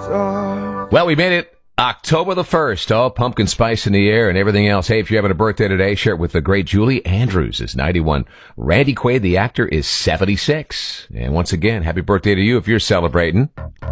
Well, we made it October the 1st. Oh, pumpkin spice in the air and everything else. Hey, if you're having a birthday today, share it with the great Julie Andrews is 91. Randy Quaid, the actor, is 76. And once again, happy birthday to you if you're celebrating.